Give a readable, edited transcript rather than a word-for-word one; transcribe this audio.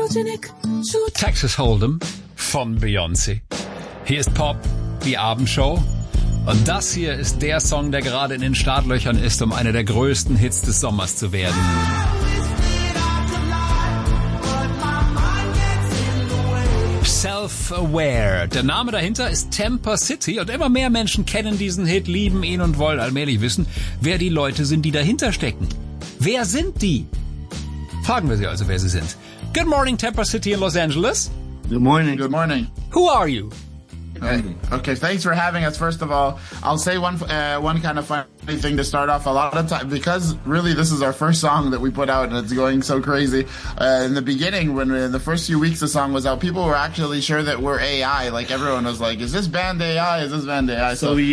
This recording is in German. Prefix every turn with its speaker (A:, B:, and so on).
A: Texas Hold'em von Beyoncé. Hier ist Pop, die Abendshow. Und das hier ist der Song, der gerade in den Startlöchern ist, um einer der größten Hits des Sommers zu werden. Self-Aware. Der Name dahinter ist Temper City und immer mehr Menschen kennen diesen Hit, lieben ihn und wollen allmählich wissen, wer die Leute sind, die dahinter stecken. Wer sind die? Fragen wir sie also, wer sie sind. Good morning, Temper City in Los Angeles.
B: Good morning.
C: Good morning.
A: Who are you?
C: Okay, thanks for having us. First of all, I'll say one kind of funny thing to start off. A lot of time, because really this is our first song that we put out and it's going so crazy. In the beginning, when in the first few weeks the song was out, people were actually sure that we're AI. Like everyone was like, is this band AI? Is this band AI?
B: So